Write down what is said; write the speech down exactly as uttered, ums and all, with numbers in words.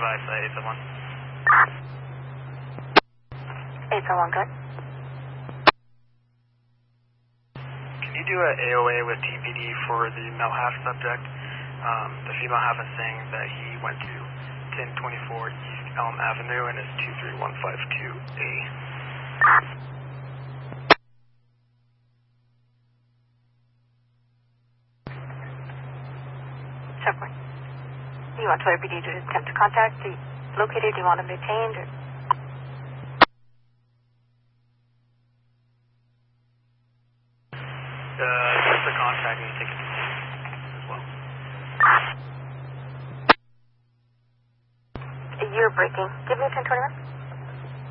advise uh, eight seven one. eight seven one, good. Can you do an A O A with T P D for the male half subject? Um, the female half is saying that he went to ten twenty-four East Elm Avenue and is two three one five two A. Checkpoint. Do you want Toyota P D to attempt to contact? Do you locate it? Do you want him detained? Or? Uh, just the contact and take it as well. You're breaking. Give me ten twenty-one.